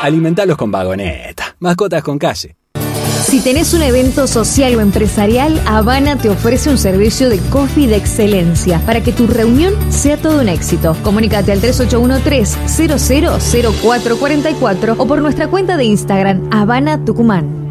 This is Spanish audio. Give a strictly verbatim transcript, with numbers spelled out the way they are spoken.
Alimentalos con Vagoneta. Mascotas con calle. Si tenés un evento social o empresarial, Habana te ofrece un servicio de coffee de excelencia para que tu reunión sea todo un éxito. Comunícate al tres ocho uno tres, cero cero cero cuatro cuatro cuatro o por nuestra cuenta de Instagram, Habana Tucumán.